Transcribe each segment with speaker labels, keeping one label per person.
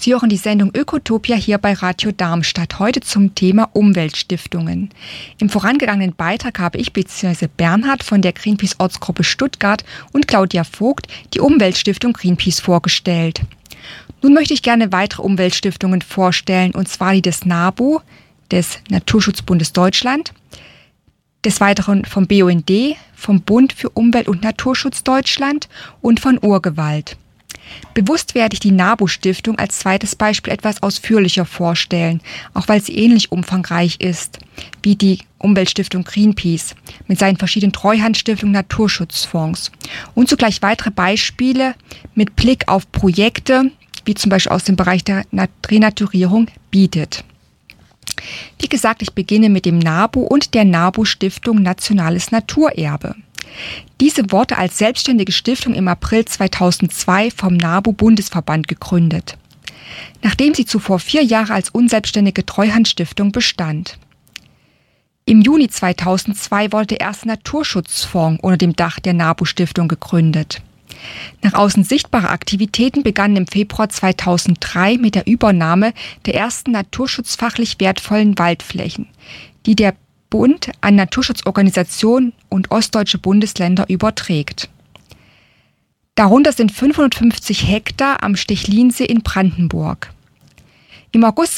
Speaker 1: Sie hören die Sendung Ökotopia hier bei Radio Darmstadt, heute zum Thema Umweltstiftungen. Im vorangegangenen Beitrag habe ich bzw. Bernhard von der Greenpeace-Ortsgruppe Stuttgart und Claudia Vogt die Umweltstiftung Greenpeace vorgestellt. Nun möchte ich gerne weitere Umweltstiftungen vorstellen, und zwar die des NABU, des Naturschutzbundes Deutschland, des Weiteren vom BUND, vom Bund für Umwelt- und Naturschutz Deutschland und von Urgewalt. Bewusst werde ich die NABU-Stiftung als zweites Beispiel etwas ausführlicher vorstellen, auch weil sie ähnlich umfangreich ist wie die Umweltstiftung Greenpeace mit seinen verschiedenen Treuhandstiftungen, Naturschutzfonds und zugleich weitere Beispiele mit Blick auf Projekte, wie zum Beispiel aus dem Bereich der Renaturierung, bietet. Wie gesagt, ich beginne mit dem NABU und der NABU-Stiftung Nationales Naturerbe. Diese wurde als selbstständige Stiftung im April 2002 vom NABU-Bundesverband gegründet, nachdem sie zuvor 4 Jahre als unselbstständige Treuhandstiftung bestand. Im Juni 2002 wurde der erste Naturschutzfonds unter dem Dach der NABU-Stiftung gegründet. Nach außen sichtbare Aktivitäten begannen im Februar 2003 mit der Übernahme der ersten naturschutzfachlich wertvollen Waldflächen, die der Bund an Naturschutzorganisationen und ostdeutsche Bundesländer überträgt. Darunter sind 550 Hektar am Stechlinsee in Brandenburg. Im August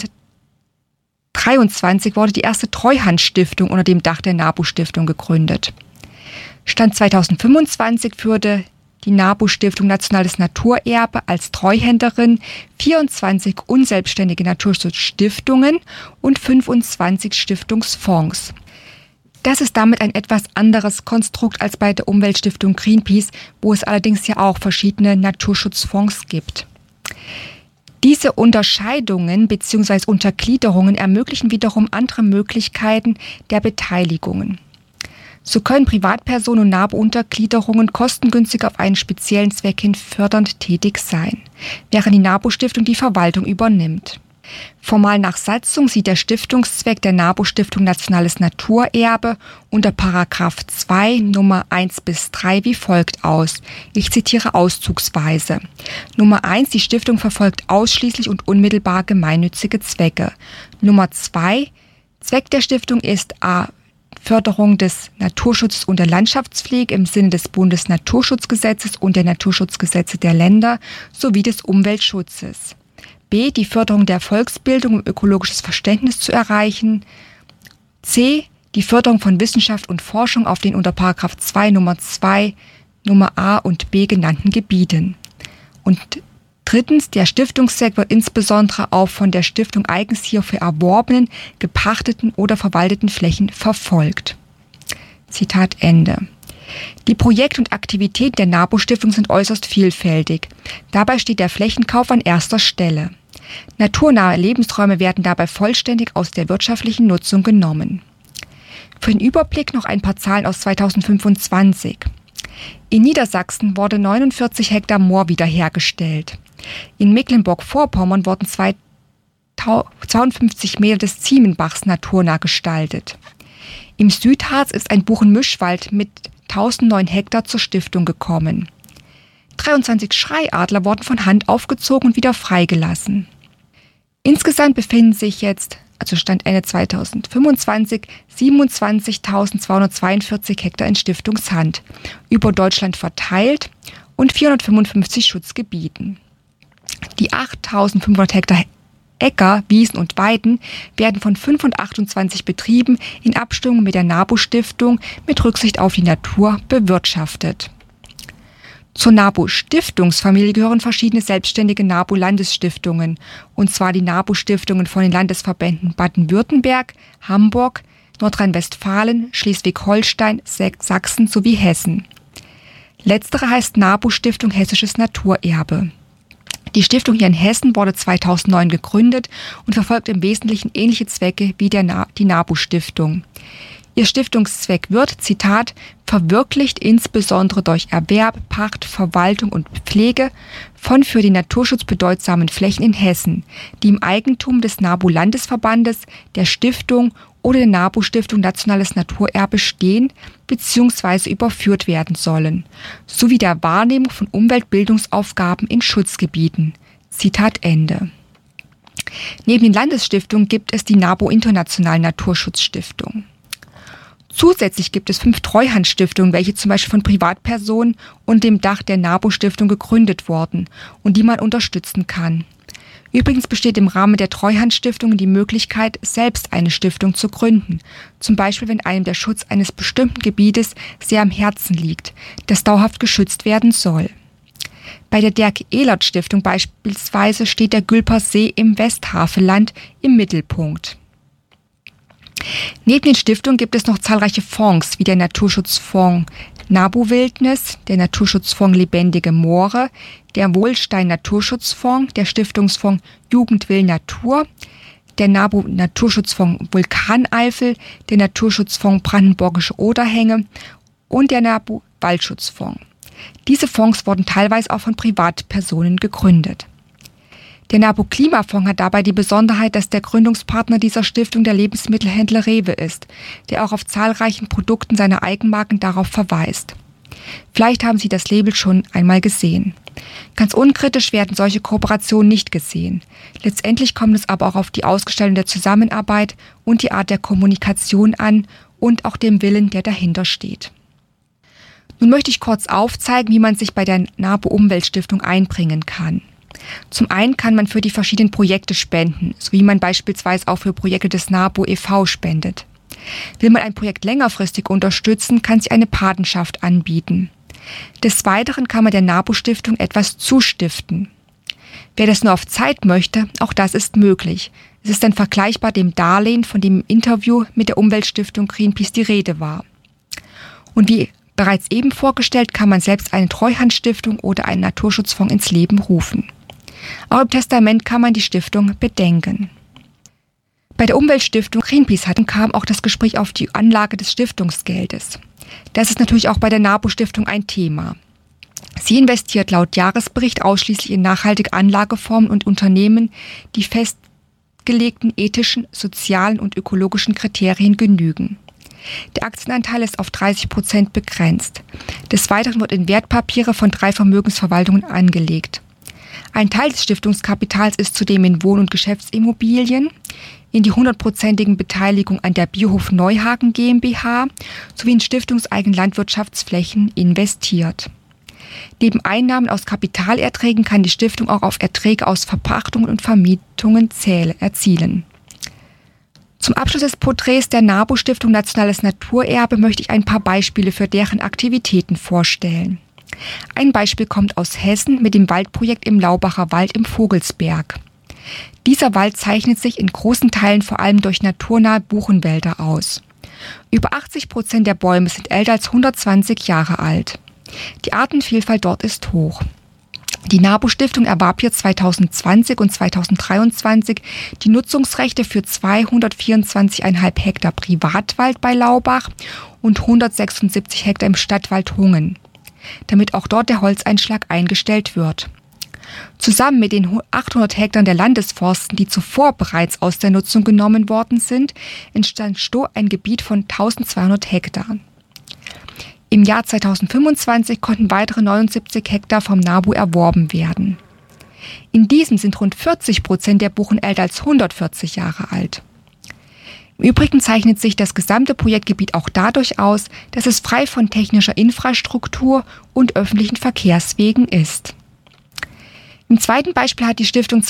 Speaker 1: 2023 wurde die erste Treuhandstiftung unter dem Dach der NABU-Stiftung gegründet. Stand 2025 führte die NABU-Stiftung Nationales Naturerbe als Treuhänderin 24 unselbstständige Naturschutzstiftungen und 25 Stiftungsfonds. Das ist damit ein etwas anderes Konstrukt als bei der Umweltstiftung Greenpeace, wo es allerdings ja auch verschiedene Naturschutzfonds gibt. Diese Unterscheidungen bzw. Untergliederungen ermöglichen wiederum andere Möglichkeiten der Beteiligungen. So können Privatpersonen und NABU-Untergliederungen kostengünstig auf einen speziellen Zweck hin fördernd tätig sein, während die NABU-Stiftung die Verwaltung übernimmt. Formal nach Satzung sieht der Stiftungszweck der NABU-Stiftung Nationales Naturerbe unter § 2 Nummer 1 bis 3 wie folgt aus. Ich zitiere auszugsweise. Nummer 1. Die Stiftung verfolgt ausschließlich und unmittelbar gemeinnützige Zwecke. Nummer 2. Zweck der Stiftung ist a. Förderung des Naturschutzes und der Landschaftspflege im Sinne des Bundesnaturschutzgesetzes und der Naturschutzgesetze der Länder sowie des Umweltschutzes. B. Die Förderung der Volksbildung, um ökologisches Verständnis zu erreichen. C. Die Förderung von Wissenschaft und Forschung auf den unter § 2 Nummer 2 Nummer A und B genannten Gebieten. Und drittens, der Stiftungszweck wird insbesondere auf von der Stiftung eigens hierfür erworbenen, gepachteten oder verwalteten Flächen verfolgt. Zitat Ende. Die Projekte und Aktivitäten der NABU-Stiftung sind äußerst vielfältig. Dabei steht der Flächenkauf an erster Stelle. Naturnahe Lebensräume werden dabei vollständig aus der wirtschaftlichen Nutzung genommen. Für den Überblick noch ein paar Zahlen aus 2025. In Niedersachsen wurde 49 Hektar Moor wiederhergestellt. In Mecklenburg-Vorpommern wurden 52 Meter des Ziemenbachs naturnah gestaltet. Im Südharz ist ein Buchen-Mischwald mit 1009 Hektar zur Stiftung gekommen. 23 Schreiadler wurden von Hand aufgezogen und wieder freigelassen. Insgesamt befinden sich jetzt, also Stand Ende 2025, 27.242 Hektar in Stiftungshand, über Deutschland verteilt und 455 Schutzgebieten. Die 8.500 Hektar Äcker, Wiesen und Weiden werden von 528 Betrieben in Abstimmung mit der NABU-Stiftung mit Rücksicht auf die Natur bewirtschaftet. Zur NABU-Stiftungsfamilie gehören verschiedene selbstständige NABU-Landesstiftungen, und zwar die NABU-Stiftungen von den Landesverbänden Baden-Württemberg, Hamburg, Nordrhein-Westfalen, Schleswig-Holstein, Sachsen sowie Hessen. Letztere heißt NABU-Stiftung Hessisches Naturerbe. Die Stiftung hier in Hessen wurde 2009 gegründet und verfolgt im Wesentlichen ähnliche Zwecke wie die NABU-Stiftung. Ihr Stiftungszweck wird, Zitat, verwirklicht insbesondere durch Erwerb, Pacht, Verwaltung und Pflege von für den Naturschutz bedeutsamen Flächen in Hessen, die im Eigentum des NABU-Landesverbandes, der Stiftung oder der NABU-Stiftung Nationales Naturerbe stehen bzw. überführt werden sollen, sowie der Wahrnehmung von Umweltbildungsaufgaben in Schutzgebieten. Zitat Ende. Neben den Landesstiftungen gibt es die NABU Internationale Naturschutzstiftung. Zusätzlich gibt es 5 Treuhandstiftungen, welche zum Beispiel von Privatpersonen unter dem Dach der NABU-Stiftung gegründet wurden und die man unterstützen kann. Übrigens besteht im Rahmen der Treuhandstiftungen die Möglichkeit, selbst eine Stiftung zu gründen, zum Beispiel wenn einem der Schutz eines bestimmten Gebietes sehr am Herzen liegt, das dauerhaft geschützt werden soll. Bei der Dirk-Ehlert-Stiftung beispielsweise steht der Gülper See im Westhaveland im Mittelpunkt. Neben den Stiftungen gibt es noch zahlreiche Fonds, wie der Naturschutzfonds NABU Wildnis, der Naturschutzfonds Lebendige Moore, der Wohlstein Naturschutzfonds, der Stiftungsfonds Jugend will Natur, der NABU Naturschutzfonds Vulkaneifel, der Naturschutzfonds Brandenburgische Oderhänge und der NABU Waldschutzfonds. Diese Fonds wurden teilweise auch von Privatpersonen gegründet. Der NABU Klimafonds hat dabei die Besonderheit, dass der Gründungspartner dieser Stiftung der Lebensmittelhändler Rewe ist, der auch auf zahlreichen Produkten seiner Eigenmarken darauf verweist. Vielleicht haben Sie das Label schon einmal gesehen. Ganz unkritisch werden solche Kooperationen nicht gesehen. Letztendlich kommt es aber auch auf die Ausgestaltung der Zusammenarbeit und die Art der Kommunikation an und auch dem Willen, der dahinter steht. Nun möchte ich kurz aufzeigen, wie man sich bei der NABU Umweltstiftung einbringen kann. Zum einen kann man für die verschiedenen Projekte spenden, so wie man beispielsweise auch für Projekte des NABU e.V. spendet. Will man ein Projekt längerfristig unterstützen, kann sich eine Patenschaft anbieten. Des Weiteren kann man der NABU-Stiftung etwas zustiften. Wer das nur auf Zeit möchte, auch das ist möglich. Es ist dann vergleichbar dem Darlehen, von dem im Interview mit der Umweltstiftung Greenpeace die Rede war. Und wie bereits eben vorgestellt, kann man selbst eine Treuhandstiftung oder einen Naturschutzfonds ins Leben rufen. Auch im Testament kann man die Stiftung bedenken. Bei der Umweltstiftung Greenpeace kam auch das Gespräch auf die Anlage des Stiftungsgeldes. Das ist natürlich auch bei der NABU-Stiftung ein Thema. Sie investiert laut Jahresbericht ausschließlich in nachhaltige Anlageformen und Unternehmen, die festgelegten ethischen, sozialen und ökologischen Kriterien genügen. Der Aktienanteil ist auf 30% begrenzt. Des Weiteren wird in Wertpapiere von 3 Vermögensverwaltungen angelegt. Ein Teil des Stiftungskapitals ist zudem in Wohn- und Geschäftsimmobilien, in die 100%igen Beteiligung an der Biohof Neuhagen GmbH sowie in stiftungseigenen Landwirtschaftsflächen investiert. Neben Einnahmen aus Kapitalerträgen kann die Stiftung auch auf Erträge aus Verpachtungen und Vermietungen erzielen. Zum Abschluss des Porträts der NABU-Stiftung Nationales Naturerbe möchte ich ein paar Beispiele für deren Aktivitäten vorstellen. Ein Beispiel kommt aus Hessen mit dem Waldprojekt im Laubacher Wald im Vogelsberg. Dieser Wald zeichnet sich in großen Teilen vor allem durch naturnahe Buchenwälder aus. Über 80% der Bäume sind älter als 120 Jahre alt. Die Artenvielfalt dort ist hoch. Die NABU-Stiftung erwarb hier 2020 und 2023 die Nutzungsrechte für 224,5 Hektar Privatwald bei Laubach und 176 Hektar im Stadtwald Hungen, damit auch dort der Holzeinschlag eingestellt wird. Zusammen mit den 800 Hektar der Landesforsten, die zuvor bereits aus der Nutzung genommen worden sind, entstand so ein Gebiet von 1200 Hektar. Im Jahr 2025 konnten weitere 79 Hektar vom NABU erworben werden. In diesem sind rund 40% der Buchen älter als 140 Jahre alt. Im Übrigen zeichnet sich das gesamte Projektgebiet auch dadurch aus, dass es frei von technischer Infrastruktur und öffentlichen Verkehrswegen ist. Im zweiten Beispiel hat die Stiftung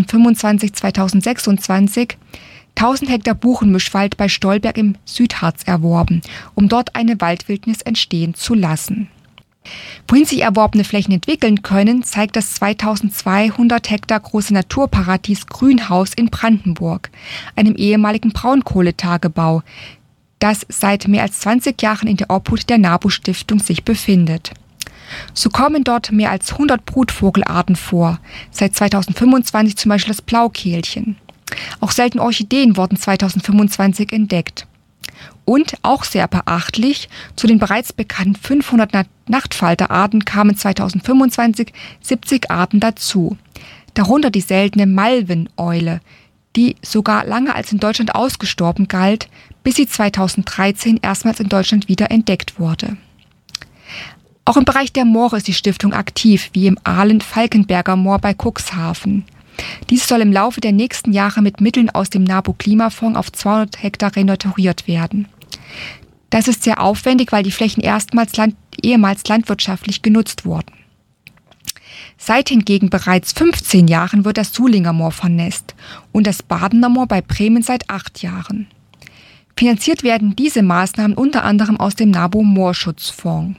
Speaker 1: 2025-2026 1000 Hektar Buchenmischwald bei Stolberg im Südharz erworben, um dort eine Waldwildnis entstehen zu lassen. Wohin sich erworbene Flächen entwickeln können, zeigt das 2200 Hektar große Naturparadies Grünhaus in Brandenburg, einem ehemaligen Braunkohletagebau, das seit mehr als 20 Jahren in der Obhut der NABU-Stiftung sich befindet. So kommen dort mehr als 100 Brutvogelarten vor, seit 2025 zum Beispiel das Blaukehlchen. Auch seltene Orchideen wurden 2025 entdeckt. Und, auch sehr beachtlich, zu den bereits bekannten 500 Nachtfalterarten kamen 2025 70 Arten dazu. Darunter die seltene Malveneule, die sogar lange als in Deutschland ausgestorben galt, bis sie 2013 erstmals in Deutschland wieder entdeckt wurde. Auch im Bereich der Moore ist die Stiftung aktiv, wie im Ahlen-Falkenberger Moor bei Cuxhaven. Dies soll im Laufe der nächsten Jahre mit Mitteln aus dem NABU-Klimafonds auf 200 Hektar renaturiert werden. Das ist sehr aufwendig, weil die Flächen ehemals landwirtschaftlich genutzt wurden. Seit hingegen bereits 15 Jahren wird das Sulinger Moor vernässt und das Badener Moor bei Bremen seit 8 Jahren. Finanziert werden diese Maßnahmen unter anderem aus dem NABU-Moorschutzfonds.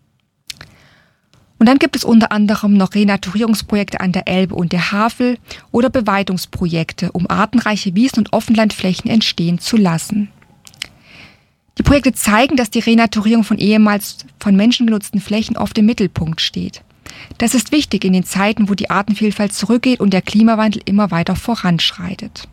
Speaker 1: Und dann gibt es unter anderem noch Renaturierungsprojekte an der Elbe und der Havel oder Beweidungsprojekte, um artenreiche Wiesen und Offenlandflächen entstehen zu lassen. Die Projekte zeigen, dass die Renaturierung von ehemals von Menschen genutzten Flächen oft im Mittelpunkt steht. Das ist wichtig in den Zeiten, wo die Artenvielfalt zurückgeht und der Klimawandel immer weiter voranschreitet.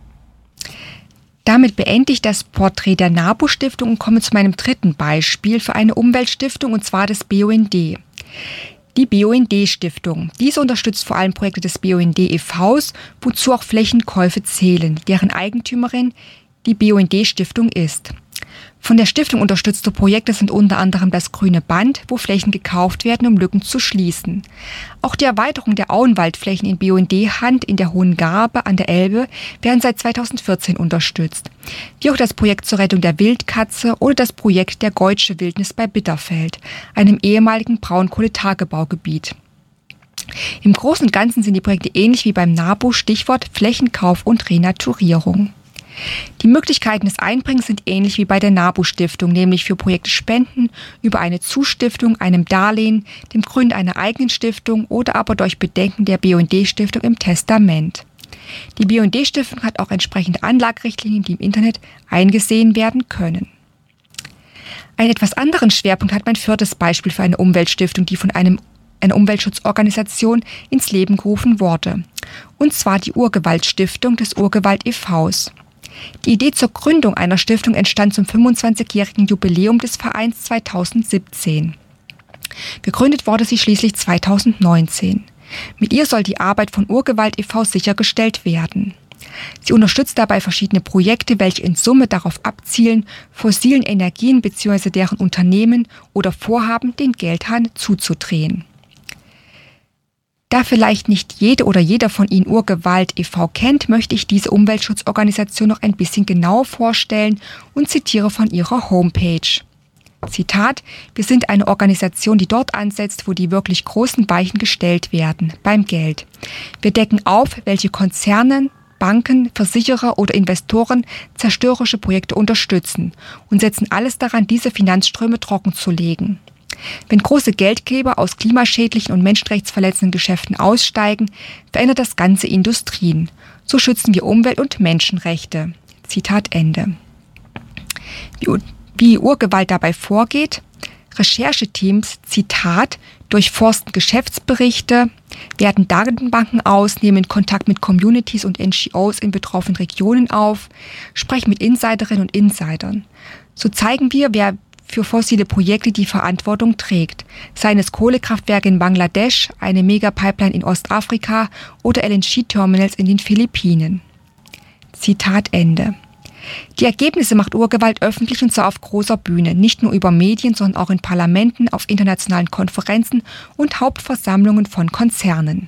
Speaker 1: Damit beende ich das Porträt der NABU-Stiftung und komme zu meinem dritten Beispiel für eine Umweltstiftung, und zwar des BUND. Die BUND-Stiftung. Diese unterstützt vor allem Projekte des BUND e.V.s, wozu auch Flächenkäufe zählen, deren Eigentümerin die BUND-Stiftung ist. Von der Stiftung unterstützte Projekte sind unter anderem das Grüne Band, wo Flächen gekauft werden, um Lücken zu schließen. Auch die Erweiterung der Auenwaldflächen in BUND-Hand in der Hohen Garbe an der Elbe werden seit 2014 unterstützt. Wie auch das Projekt zur Rettung der Wildkatze oder das Projekt der Geutsche Wildnis bei Bitterfeld, einem ehemaligen Braunkohletagebaugebiet. Im Großen und Ganzen sind die Projekte ähnlich wie beim NABU, Stichwort Flächenkauf und Renaturierung. Die Möglichkeiten des Einbringens sind ähnlich wie bei der NABU-Stiftung, nämlich für Projekte Spenden, über eine Zustiftung, einem Darlehen, dem Gründen einer eigenen Stiftung oder aber durch Bedenken der BUND-Stiftung im Testament. Die BUND-Stiftung hat auch entsprechende Anlagerichtlinien, die im Internet eingesehen werden können. Einen etwas anderen Schwerpunkt hat mein viertes Beispiel für eine Umweltstiftung, die von einer Umweltschutzorganisation ins Leben gerufen wurde, und zwar die Urgewaldstiftung des Urgewald e.V.s. Die Idee zur Gründung einer Stiftung entstand zum 25-jährigen Jubiläum des Vereins 2017. Gegründet wurde sie schließlich 2019. Mit ihr soll die Arbeit von Urgewald e.V. sichergestellt werden. Sie unterstützt dabei verschiedene Projekte, welche in Summe darauf abzielen, fossilen Energien bzw. deren Unternehmen oder Vorhaben den Geldhahn zuzudrehen. Da vielleicht nicht jede oder jeder von Ihnen Urgewald e.V. kennt, möchte ich diese Umweltschutzorganisation noch ein bisschen genauer vorstellen und zitiere von ihrer Homepage. Zitat: Wir sind eine Organisation, die dort ansetzt, wo die wirklich großen Weichen gestellt werden, beim Geld. Wir decken auf, welche Konzerne, Banken, Versicherer oder Investoren zerstörerische Projekte unterstützen und setzen alles daran, diese Finanzströme trockenzulegen. Wenn große Geldgeber aus klimaschädlichen und menschenrechtsverletzenden Geschäften aussteigen, verändert das Ganze Industrien. So schützen wir Umwelt- und Menschenrechte. Zitat Ende. Wie Urgewalt dabei vorgeht? Rechercheteams, Zitat, durchforsten Geschäftsberichte, werten Datenbanken aus, nehmen Kontakt mit Communities und NGOs in betroffenen Regionen auf, sprechen mit Insiderinnen und Insidern. So zeigen wir, wer für fossile Projekte die Verantwortung trägt, seien es Kohlekraftwerke in Bangladesch, eine Megapipeline in Ostafrika oder LNG-Terminals in den Philippinen. Zitat Ende. Die Ergebnisse macht Urgewalt öffentlich, und zwar auf großer Bühne, nicht nur über Medien, sondern auch in Parlamenten, auf internationalen Konferenzen und Hauptversammlungen von Konzernen.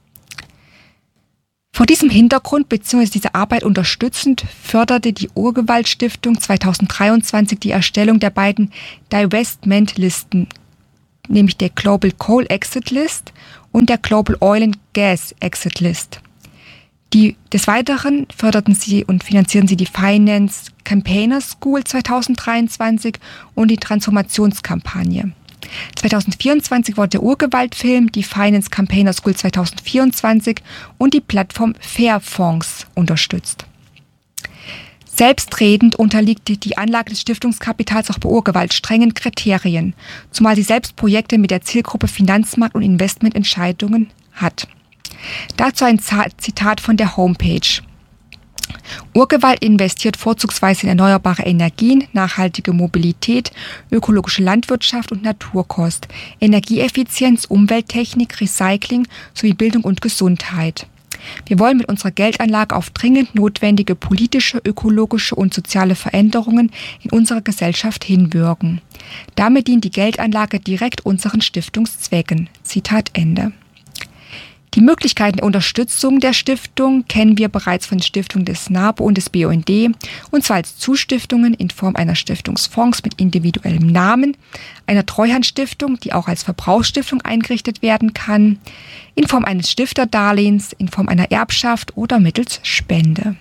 Speaker 1: Vor diesem Hintergrund bzw. diese Arbeit unterstützend förderte die Urgewaldstiftung 2023 die Erstellung der beiden Divestment-Listen, nämlich der Global Coal Exit List und der Global Oil and Gas Exit List. Des Weiteren förderten sie und finanzierten sie die Finance Campaigner School 2023 und die Transformationskampagne. 2024 wurde der Urgewaldfilm, die Finance Campaigner School 2024 und die Plattform Fairfonds unterstützt. Selbstredend unterliegt die Anlage des Stiftungskapitals auch bei Urgewalt strengen Kriterien, zumal sie selbst Projekte mit der Zielgruppe Finanzmarkt und Investmententscheidungen hat. Dazu ein Zitat von der Homepage. Urgewald investiert vorzugsweise in erneuerbare Energien, nachhaltige Mobilität, ökologische Landwirtschaft und Naturkost, Energieeffizienz, Umwelttechnik, Recycling sowie Bildung und Gesundheit. Wir wollen mit unserer Geldanlage auf dringend notwendige politische, ökologische und soziale Veränderungen in unserer Gesellschaft hinwirken. Damit dient die Geldanlage direkt unseren Stiftungszwecken. Zitat Ende. Die Möglichkeiten der Unterstützung der Stiftung kennen wir bereits von den Stiftungen des NABU und des BUND, und zwar als Zustiftungen in Form einer Stiftungsfonds mit individuellem Namen, einer Treuhandstiftung, die auch als Verbrauchsstiftung eingerichtet werden kann, in Form eines Stifterdarlehens, in Form einer Erbschaft oder mittels Spende.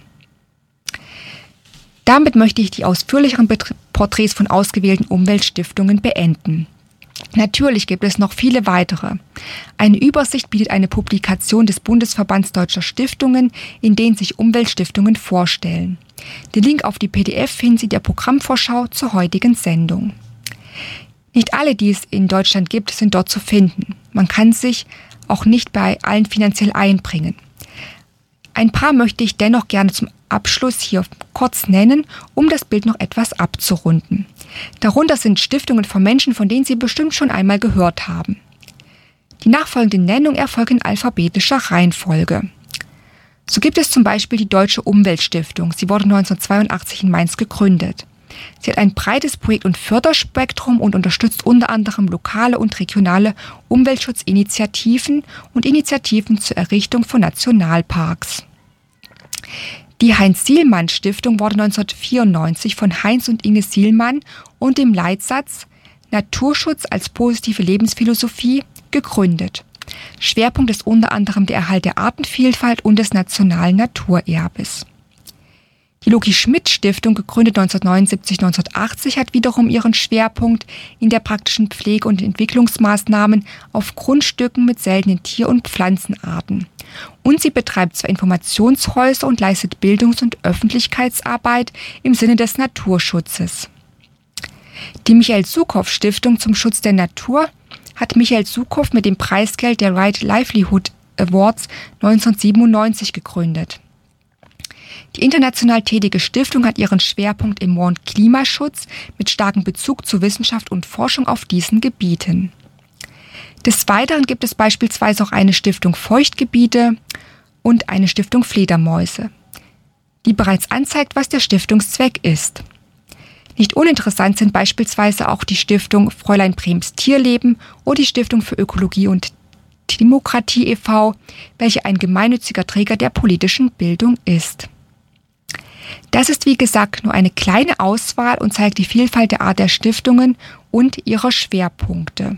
Speaker 1: Damit möchte ich die ausführlicheren Porträts von ausgewählten Umweltstiftungen beenden. Natürlich gibt es noch viele weitere. Eine Übersicht bietet eine Publikation des Bundesverbands Deutscher Stiftungen, in denen sich Umweltstiftungen vorstellen. Den Link auf die PDF finden Sie in der Programmvorschau zur heutigen Sendung. Nicht alle, die es in Deutschland gibt, sind dort zu finden. Man kann sich auch nicht bei allen finanziell einbringen. Ein paar möchte ich dennoch gerne zum Abschluss hier kurz nennen, um das Bild noch etwas abzurunden. Darunter sind Stiftungen von Menschen, von denen Sie bestimmt schon einmal gehört haben. Die nachfolgende Nennung erfolgt in alphabetischer Reihenfolge. So gibt es zum Beispiel die Deutsche Umweltstiftung. Sie wurde 1982 in Mainz gegründet. Sie hat ein breites Projekt- und Förderspektrum und unterstützt unter anderem lokale und regionale Umweltschutzinitiativen und Initiativen zur Errichtung von Nationalparks. Die Heinz-Sielmann-Stiftung wurde 1994 von Heinz und Inge Sielmann und dem Leitsatz Naturschutz als positive Lebensphilosophie gegründet. Schwerpunkt ist unter anderem der Erhalt der Artenvielfalt und des nationalen Naturerbes. Die Loki-Schmidt-Stiftung, gegründet 1979-1980, hat wiederum ihren Schwerpunkt in der praktischen Pflege- und Entwicklungsmaßnahmen auf Grundstücken mit seltenen Tier- und Pflanzenarten. Und sie betreibt zwar Informationshäuser und leistet Bildungs- und Öffentlichkeitsarbeit im Sinne des Naturschutzes. Die Michael-Sukow-Stiftung zum Schutz der Natur hat Michael Sukow mit dem Preisgeld der Right Livelihood Awards 1997 gegründet. Die international tätige Stiftung hat ihren Schwerpunkt im Mond Klimaschutz mit starkem Bezug zu Wissenschaft und Forschung auf diesen Gebieten. Des Weiteren gibt es beispielsweise auch eine Stiftung Feuchtgebiete und eine Stiftung Fledermäuse, die bereits anzeigt, was der Stiftungszweck ist. Nicht uninteressant sind beispielsweise auch die Stiftung Fräulein Brems Tierleben oder die Stiftung für Ökologie und Demokratie e.V., welche ein gemeinnütziger Träger der politischen Bildung ist. Das ist wie gesagt nur eine kleine Auswahl und zeigt die Vielfalt der Art der Stiftungen und ihrer Schwerpunkte.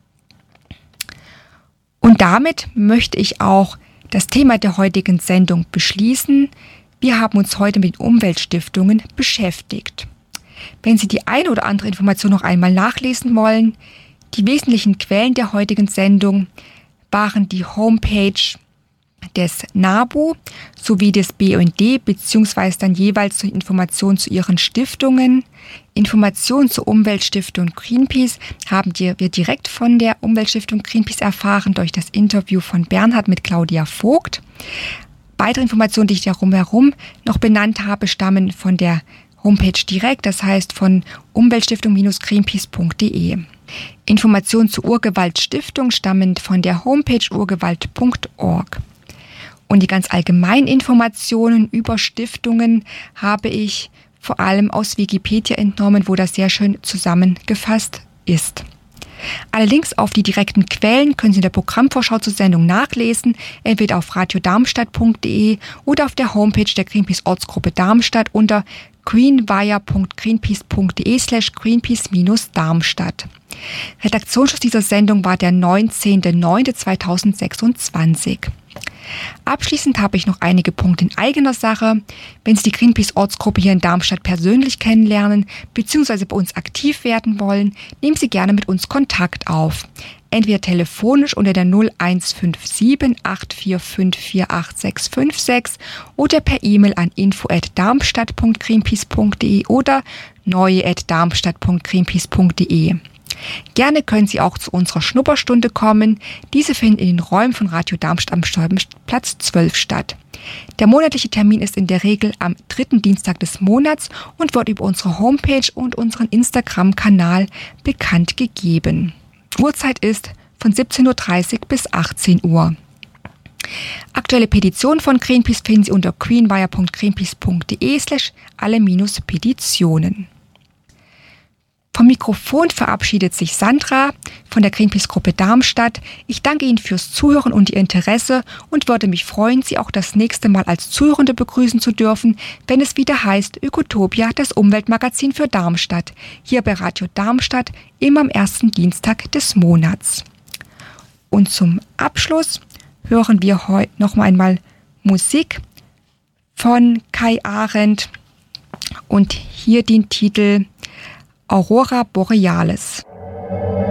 Speaker 1: Und damit möchte ich auch das Thema der heutigen Sendung beschließen. Wir haben uns heute mit Umweltstiftungen beschäftigt. Wenn Sie die eine oder andere Information noch einmal nachlesen wollen, die wesentlichen Quellen der heutigen Sendung waren die Homepage des NABU sowie des BUND beziehungsweise dann jeweils zur Informationen zu ihren Stiftungen. Informationen zur Umweltstiftung Greenpeace haben wir direkt von der Umweltstiftung Greenpeace erfahren durch das Interview von Bernhard mit Claudia Vogt. Weitere Informationen, die ich darum herum noch benannt habe, stammen von der Homepage direkt, das heißt von umweltstiftung-greenpeace.de. Informationen zur Urgewalt-Stiftung stammen von der Homepage urgewalt.org. Und die ganz allgemeinen Informationen über Stiftungen habe ich vor allem aus Wikipedia entnommen, wo das sehr schön zusammengefasst ist. Alle Links auf die direkten Quellen können Sie in der Programmvorschau zur Sendung nachlesen, entweder auf radiodarmstadt.de oder auf der Homepage der Greenpeace Ortsgruppe Darmstadt unter greenwire.greenpeace.de/greenpeace-Darmstadt. Redaktionsschluss dieser Sendung war der 19.09.2026. Abschließend habe ich noch einige Punkte in eigener Sache. Wenn Sie die Greenpeace-Ortsgruppe hier in Darmstadt persönlich kennenlernen bzw. bei uns aktiv werden wollen, nehmen Sie gerne mit uns Kontakt auf. Entweder telefonisch unter der 0157 845 48656 oder per E-Mail an info@darmstadt.greenpeace.de oder neue@darmstadt.greenpeace.de. Gerne können Sie auch zu unserer Schnupperstunde kommen. Diese findet in den Räumen von Radio Darmstadt am Stolpenplatz 12 statt. Der monatliche Termin ist in der Regel am 3. Dienstag des Monats und wird über unsere Homepage und unseren Instagram-Kanal bekannt gegeben. Uhrzeit ist von 17.30 Uhr bis 18 Uhr. aktuelle Petition von Greenpeace finden Sie unter greenwire.greenpeace.de/alle-Petitionen. Vom Mikrofon verabschiedet sich Sandra von der Greenpeace-Gruppe Darmstadt. Ich danke Ihnen fürs Zuhören und Ihr Interesse und würde mich freuen, Sie auch das nächste Mal als Zuhörende begrüßen zu dürfen, wenn es wieder heißt Ökotopia, das Umweltmagazin für Darmstadt, hier bei Radio Darmstadt, immer am ersten Dienstag des Monats. Und zum Abschluss hören wir heute noch einmal Musik von Kai Arendt und hier den Titel Aurora Borealis.